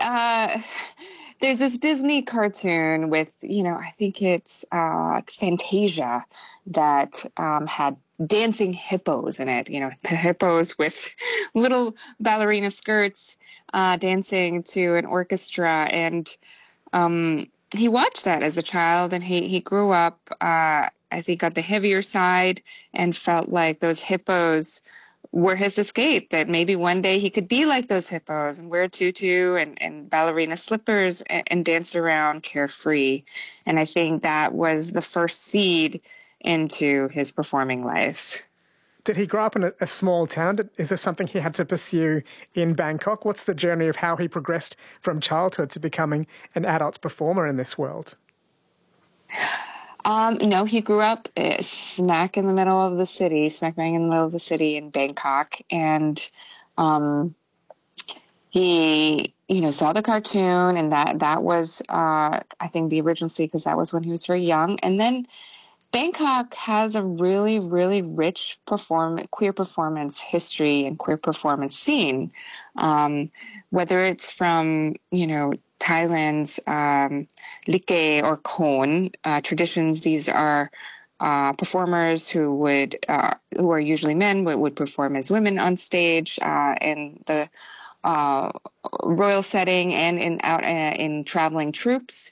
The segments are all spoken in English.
there's this Disney cartoon with, I think it's Fantasia that had dancing hippos in it. The hippos with little ballerina skirts dancing to an orchestra. And he watched that as a child, and he grew up, I think, on the heavier side and felt like those hippos were his escape, that maybe one day he could be like those hippos and wear a tutu and ballerina slippers and dance around carefree. And I think that was the first seed into his performing life. Did he grow up in a small town? Is this something he had to pursue in Bangkok? What's the journey of how he progressed from childhood to becoming an adult performer in this world? No, he grew up smack in the middle of the city, smack bang in the middle of the city in Bangkok. And he, saw the cartoon, and that was, I think, the original state, because that was when he was very young. And then Bangkok has a really, really rich queer performance history and queer performance scene, whether it's from, Thailand's Likke or Khon traditions. These are performers who are usually men, would perform as women on stage in the royal setting and in traveling troupes,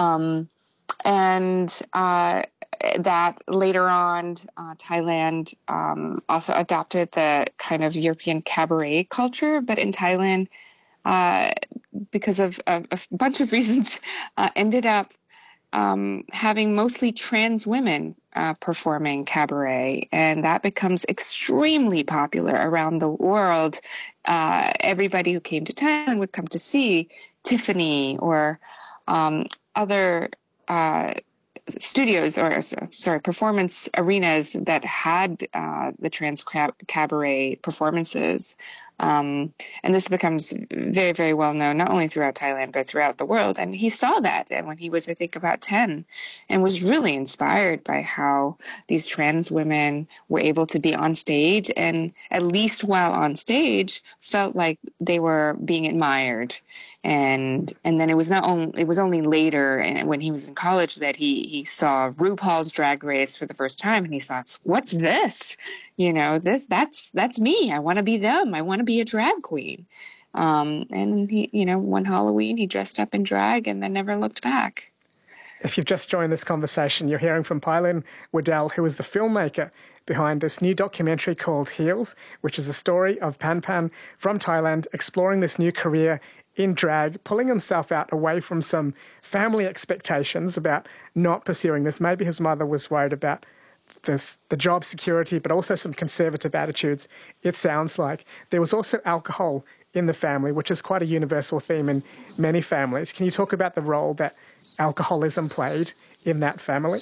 and that later on, Thailand also adopted the kind of European cabaret culture, but in Thailand, because of a bunch of reasons, ended up having mostly trans women performing cabaret, and that becomes extremely popular around the world. Everybody who came to Thailand would come to see Tiffany or other studios, or performance arenas that had the trans cabaret performances. And this becomes very, very well known, not only throughout Thailand, but throughout the world. And he saw that when he was, I think, about 10, and was really inspired by how these trans women were able to be on stage, and at least while on stage, felt like they were being admired. And then it was only later, when he was in college, that he saw RuPaul's Drag Race for the first time, and he thought, "What's this? That's me. I want to be them. I want to be a drag queen." And he, one Halloween, he dressed up in drag and then never looked back. If you've just joined this conversation, you're hearing from Pailin Waddell, who is the filmmaker behind this new documentary called Heels, which is a story of Pan Pan from Thailand exploring this new career in drag, pulling himself out away from some family expectations about not pursuing this. Maybe his mother was worried about the job security, but also some conservative attitudes, it sounds like. There was also alcohol in the family, which is quite a universal theme in many families. Can you talk about the role that alcoholism played in that family?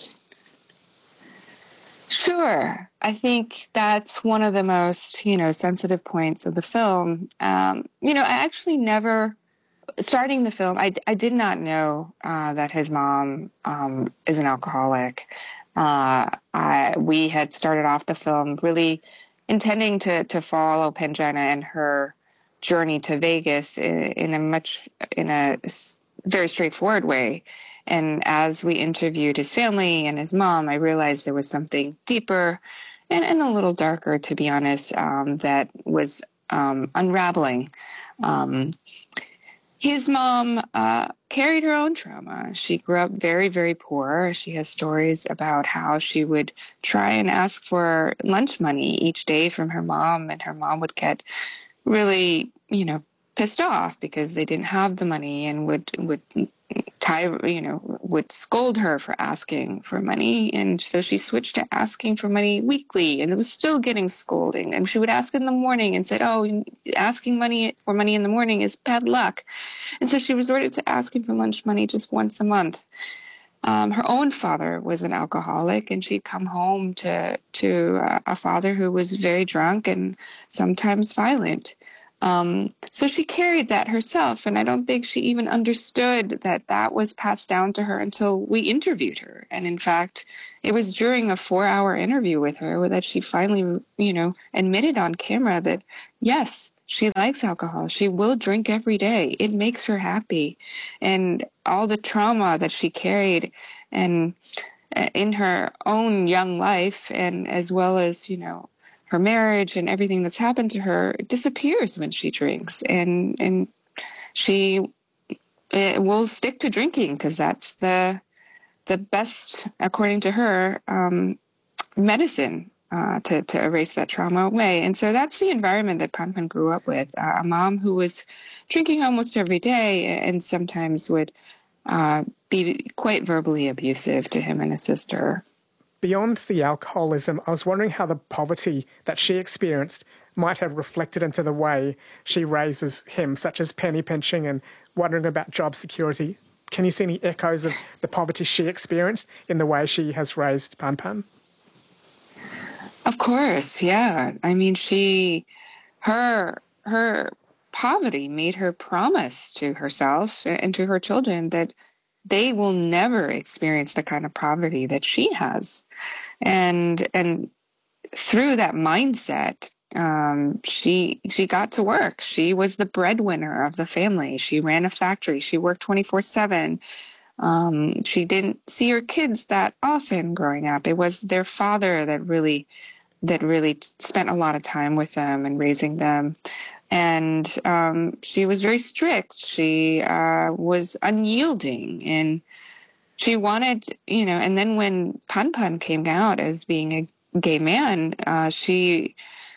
Sure. I think that's one of the most, sensitive points of the film. I actually never, starting the film, I did not know that his mom is an alcoholic. We had started off the film really intending to follow Penjana and her journey to Vegas in a very straightforward way. And as we interviewed his family and his mom, I realized there was something deeper and a little darker, to be honest, that was unraveling. His mom carried her own trauma. She grew up very, very poor. She has stories about how she would try and ask for lunch money each day from her mom, and her mom would get really, pissed off because they didn't have the money, and would scold her for asking for money. And so she switched to asking for money weekly, and it was still getting scolding. And she would ask in the morning and said, "Oh, asking for money in the morning is bad luck." And so she resorted to asking for lunch money just once a month. Her own father was an alcoholic, and she'd come home to a father who was very drunk and sometimes violent. So she carried that herself, and I don't think she even understood that was passed down to her until we interviewed her. And in fact, it was during a 4-hour interview with her that she finally, admitted on camera that, yes, She likes alcohol. She will drink every day. It makes her happy. And all the trauma that she carried and in her own young life, and as well as, her marriage and everything that's happened to her, disappears when she drinks. And she will stick to drinking because that's the best, according to her, medicine to erase that trauma away. And so that's the environment that Pan Pan grew up with, a mom who was drinking almost every day and sometimes would be quite verbally abusive to him and his sister. Beyond the alcoholism, I was wondering how the poverty that she experienced might have reflected into the way she raises him, such as penny pinching and wondering about job security. Can you see any echoes of the poverty she experienced in the way she has raised Pan Pan? Of course, yeah. I mean, her poverty made her promise to herself and to her children that they will never experience the kind of poverty that she has. And through that mindset, she got to work. She was the breadwinner of the family. She ran a factory. She worked 24/7. She didn't see her kids that often growing up. It was their father that really spent a lot of time with them and raising them. And she was very strict. She was unyielding, and she wanted, and then when Pan Pan came out as being a gay man, she,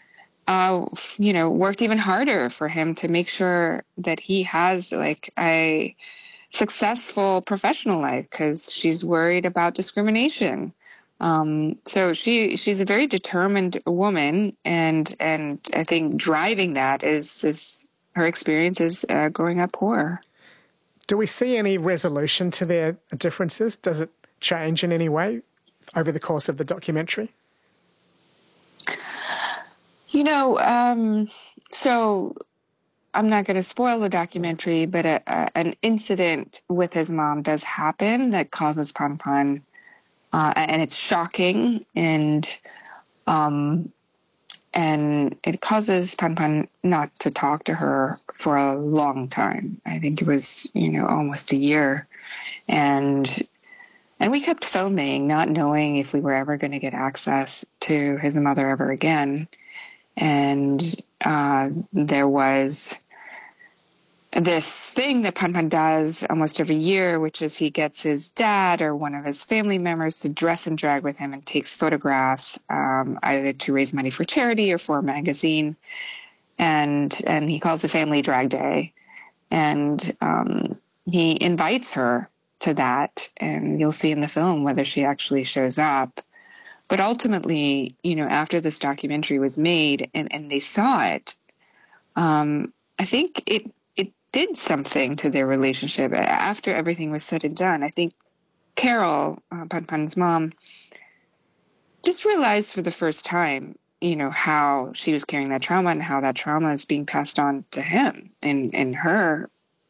worked even harder for him to make sure that he has like a successful professional life because she's worried about discrimination. So she's a very determined woman, and I think driving that is her experiences growing up poor. Do we see any resolution to their differences? Does it change in any way over the course of the documentary? So I'm not going to spoil the documentary, but an incident with his mom does happen that causes Pan Pan. And it's shocking, and it causes Pan Pan not to talk to her for a long time. I think it was, almost a year, and we kept filming, not knowing if we were ever going to get access to his mother ever again. And there was this thing that Pan Pan does almost every year, which is he gets his dad or one of his family members to dress in drag with him and takes photographs, either to raise money for charity or for a magazine. And he calls it Family Drag Day. And he invites her to that. And you'll see in the film whether she actually shows up. But ultimately, after this documentary was made and they saw it, I think it did something to their relationship after everything was said and done. I think Carol, Pan Pan's mom, just realized for the first time, how she was carrying that trauma and how that trauma is being passed on to him in her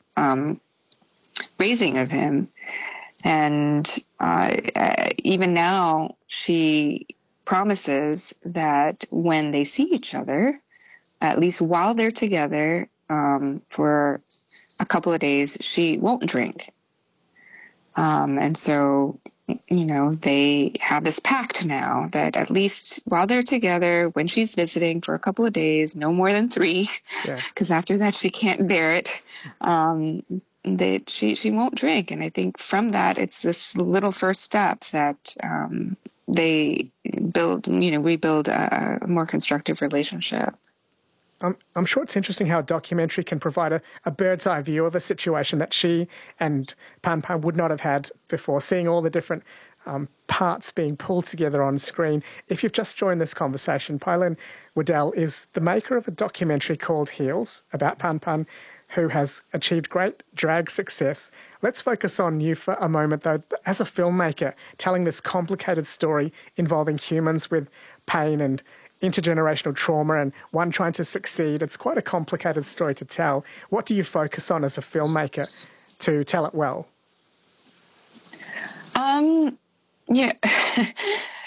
raising of him. And even now, she promises that when they see each other, at least while they're together, for a couple of days, she won't drink. And so, they have this pact now that at least while they're together, when she's visiting for a couple of days, no more than 3, because after that she can't bear it, that she won't drink. And I think from that, it's this little first step that they rebuild a more constructive relationship. I'm sure it's interesting how a documentary can provide a bird's eye view of a situation that she and Pan Pan would not have had before, seeing all the different parts being pulled together on screen. If you've just joined this conversation, Pailin Waddell is the maker of a documentary called Heels about Pan Pan, who has achieved great drag success. Let's focus on you for a moment, though, as a filmmaker, telling this complicated story involving humans with pain and intergenerational trauma and one trying to succeed. It's quite a complicated story to tell. What do you focus on as a filmmaker to tell it well?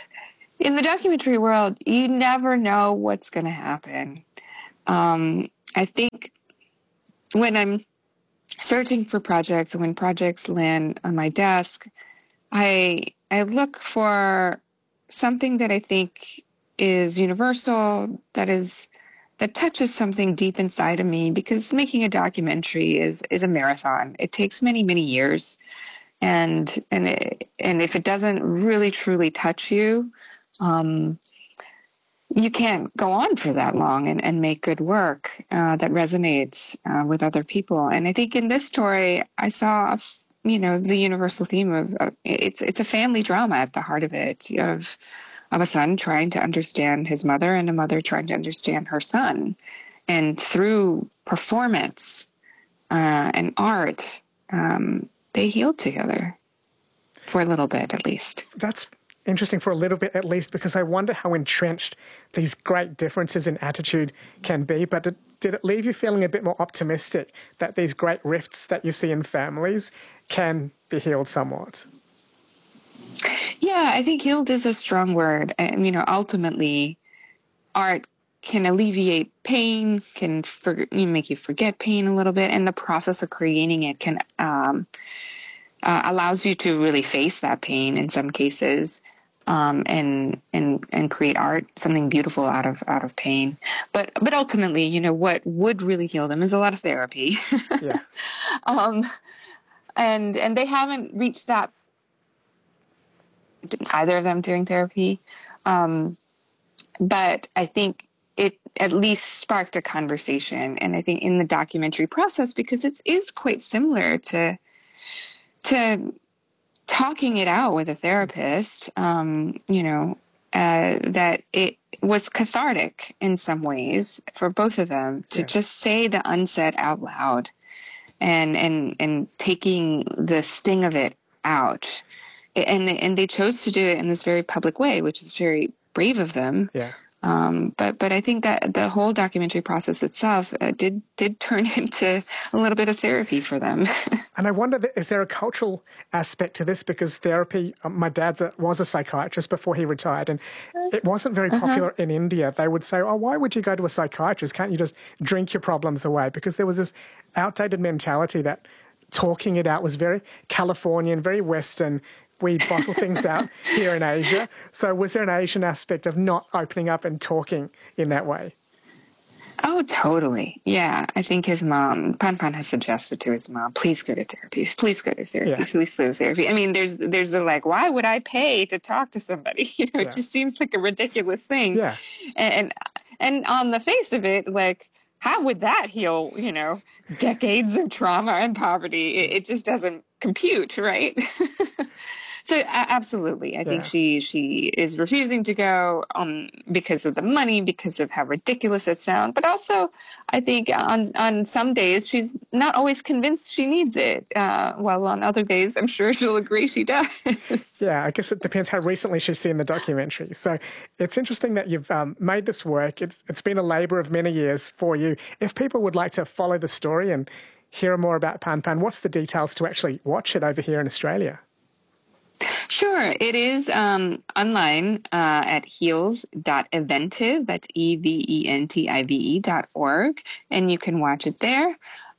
In the documentary world, you never know what's going to happen. I think when I'm searching for projects, when projects land on my desk, I look for something that I think is universal, that touches something deep inside of me, because making a documentary is a marathon. It takes many, many years. And if it doesn't really truly touch you, you can't go on for that long and make good work that resonates with other people. And I think in this story, I saw, the universal theme of it's a family drama at the heart of it, of a son trying to understand his mother and a mother trying to understand her son. And through performance and art, they healed together for a little bit, at least. That's interesting, for a little bit at least, because I wonder how entrenched these great differences in attitude can be. But did it leave you feeling a bit more optimistic that these great rifts that you see in families can be healed somewhat? Yeah, I think healed is a strong word. And, ultimately, art can alleviate pain, can make you forget pain a little bit. And the process of creating it can allows you to really face that pain in some cases, and create art, something beautiful out of pain. But ultimately, what would really heal them is a lot of therapy. Yeah. And they haven't reached that, either of them doing therapy. But I think it at least sparked a conversation. And I think in the documentary process, because it is quite similar to talking it out with a therapist, that it was cathartic in some ways for both of them to just say the unsaid out loud, and taking the sting of it out. And they chose to do it in this very public way, which is very brave of them. Yeah. But I think that the whole documentary process itself did turn into a little bit of therapy for them. And I wonder, is there a cultural aspect to this? Because therapy, my dad was a psychiatrist before he retired, and it wasn't very popular in India. They would say, oh, why would you go to a psychiatrist? Can't you just drink your problems away? Because there was this outdated mentality that talking it out was very Californian, very Western. We bottle things out here in Asia. So was there an Asian aspect of not opening up and talking in that way? Oh, totally. Yeah. I think his mom, Pan has suggested to his mom, please go to therapy. Please go to therapy. Yeah. Please go to therapy. I mean, there's the why would I pay to talk to somebody? It just seems like a ridiculous thing. Yeah. And on the face of it, how would that heal, decades of trauma and poverty? It just doesn't compute, right? So absolutely, I think she is refusing to go because of the money, because of how ridiculous it sounds. But also, I think on some days she's not always convinced she needs it. While on other days, I'm sure she'll agree she does. Yeah, I guess it depends how recently she's seen the documentary. So it's interesting that you've made this work. It's been a labour of many years for you. If people would like to follow the story and hear more about Pan, what's the details to actually watch it over here in Australia? Sure. It is online at heals.eventive, that's eventive.org, and you can watch it there.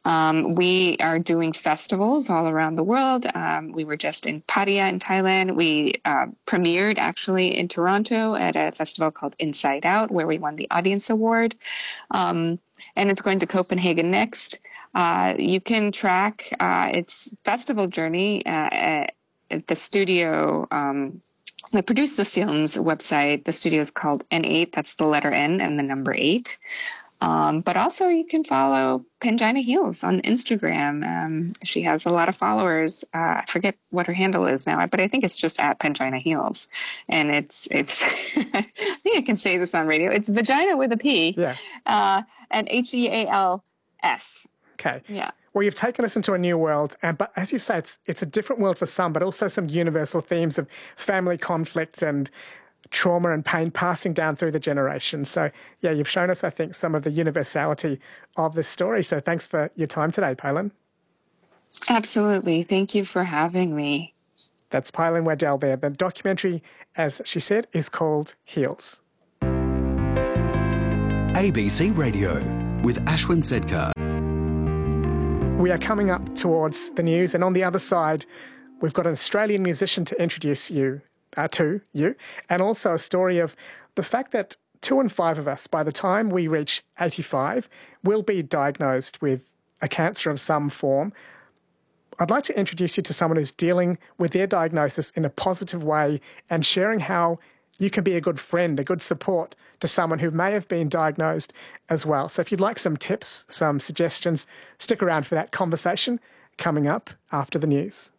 We are doing festivals all around the world. We were just in Pattaya in Thailand. We premiered actually in Toronto at a festival called Inside Out, where we won the Audience Award. And it's going to Copenhagen next. You can track its festival journey at the studio that produced the film's website. The studio is called N8. That's the letter N and the number 8. But also you can follow Pangina Heals on Instagram. She has a lot of followers. I forget what her handle is now, but I think it's just at Pangina Heals. And it's I think I can say this on radio. It's vagina with a P. Yeah. And HEALS. Okay. Yeah. Well, you've taken us into a new world, but as you say, it's a different world for some, but also some universal themes of family conflict and trauma and pain passing down through the generations. So, yeah, you've shown us, I think, some of the universality of this story. So thanks for your time today, Palin. Absolutely. Thank you for having me. That's Palin Waddell there. The documentary, as she said, is called Heals. ABC Radio. with Ashwin Sedkar. We are coming up towards the news, and on the other side, we've got an Australian musician to introduce you to, and also a story of the fact that 2 in 5 of us, by the time we reach 85, will be diagnosed with a cancer of some form. I'd like to introduce you to someone who's dealing with their diagnosis in a positive way and sharing how you can be a good friend, a good support to someone who may have been diagnosed as well. So if you'd like some tips, some suggestions, stick around for that conversation coming up after the news.